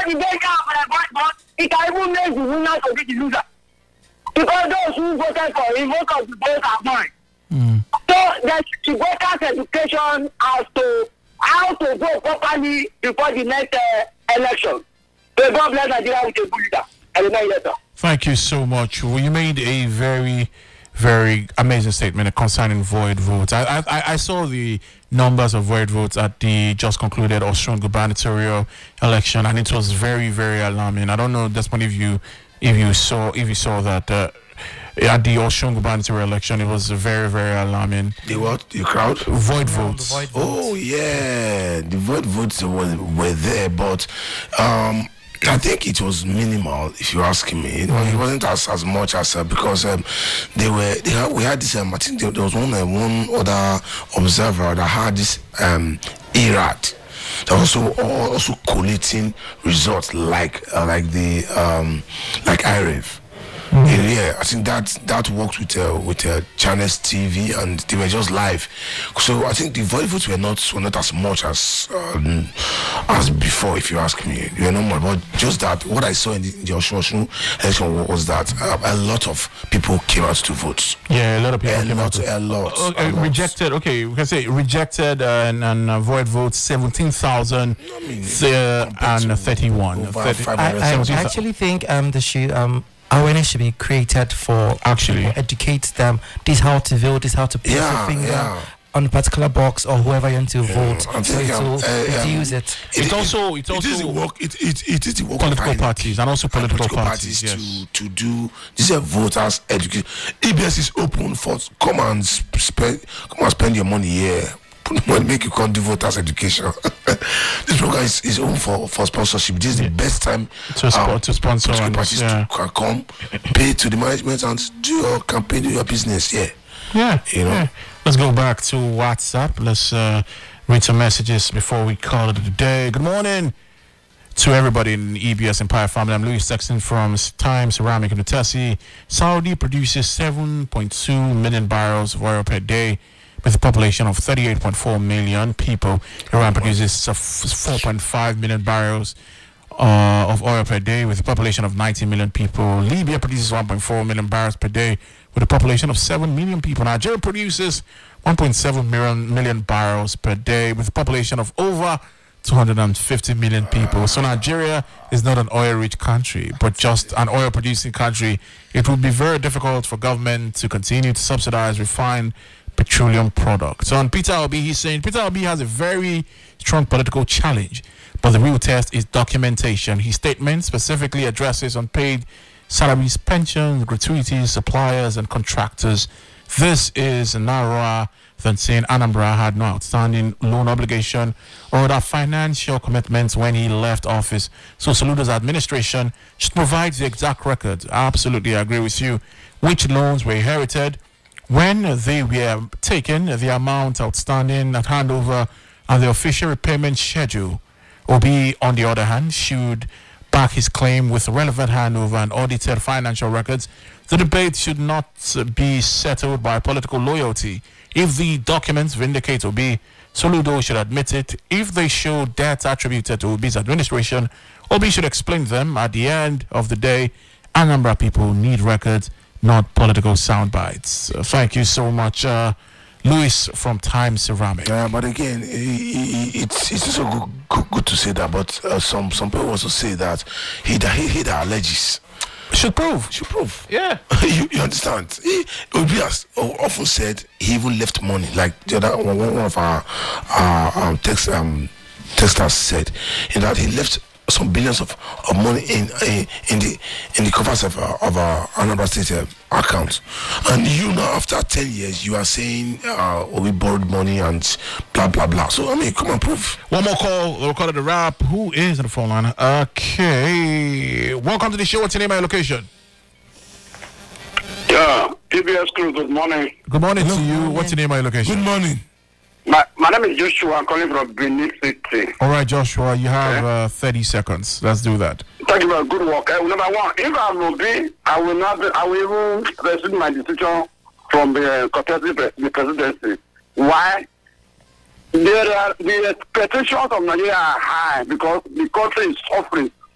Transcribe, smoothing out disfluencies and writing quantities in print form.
the very kind of but it can even make the winner to be the loser. Because those who voted for him, most of the votes are mine. So the voters' education as to how to vote properly before the next election. So God bless Nigeria with a good leader. I will not later. Thank you so much. Well, you made a very, very amazing statement concerning void votes. I saw the numbers of void votes at the just concluded Austrian gubernatorial election, and it was very, very alarming. I don't know, Desmond, if you saw that at the Austrian gubernatorial election, it was very, very alarming. The what? The crowd? Void votes. Oh yeah, the void votes were there, but I think it was minimal, if you're asking me. It wasn't as much as because we had this. I think there was one other observer that had this IRAD. They're also collating results like IREV. Yeah, I think that worked with Channels TV, and they were just live. So I think the void votes were not as much as before, if you ask me. You know more, but just that what I saw in the Osun election was that a lot of people came out to vote. Yeah, a lot of people came out. A lot. Rejected. Okay, we can say rejected and void votes 17,031. I actually think awareness should be created for actually educate them. This is how to vote. This is how to put your finger on a particular box or whoever you want to vote. So use it. It is the work political parties and also political parties to do this. Voters education. EBS is open for come and spend your money here. Make you can't do voters education. This program is open for sponsorship. This is the best time to sponsor parties to come, pay to the management and do your campaign, do your business. Let's go back to WhatsApp. Let's read some messages before we call it a day. Good morning to everybody in EBS Empire family. I'm Louis Sexton from Time Ceramic in Utesi. Saudi produces 7.2 million barrels of oil per day. With a population of 38.4 million people, Iran produces 4.5 million barrels of oil per day with a population of 90 million people. Libya produces 1.4 million barrels per day with a population of 7 million people. Nigeria produces 1.7 million barrels per day with a population of over 250 million people. So Nigeria is not an oil-rich country, but just an oil-producing country. It would be very difficult for government to continue to subsidize refined petroleum products. So on Peter Obi, he's saying Peter Obi has a very strong political challenge, but the real test is documentation. His statement specifically addresses unpaid salaries, pensions, gratuities, suppliers, and contractors. This is narrower than saying Anambra had no outstanding loan obligation or other financial commitments when he left office. So Soludo's administration should provide the exact records. I absolutely agree with you. Which loans were inherited, when they were taken, the amount outstanding at handover, and the official repayment schedule. Obi, on the other hand, should back his claim with relevant handover and audited financial records. The debate should not be settled by political loyalty. If the documents vindicate Obi, Soludo should admit it. If they show debts attributed to Obi's administration, Obi should explain them. At the end of the day, Anambra people need records, not political sound bites. Thank you so much, Louis from Time Ceramic. But again, it's also good to say that. But some people also say that he that alleges should prove. Yeah. you understand? Obi has often said he even left money. Like the other one of our texters said, in that he left some billions of money in the coffers of our Anambra State account. And you now, after 10 years, you are saying we borrowed money and blah blah blah. So I mean, come on, prove. One more call. We'll call it a wrap. Who is on the phone line? Okay. Welcome to the show. What's your name and your location? Yeah, PBS crew, good morning. Good morning to you. What's your name and your location? Good morning. My name is Joshua. I'm calling from Benin City. All right, Joshua, you have 30 seconds. Let's do that. Thank you for good work. Number one, if I will be, I will even receive my decision from the presidency. Why? The expectations of Nigeria are high because the country is suffering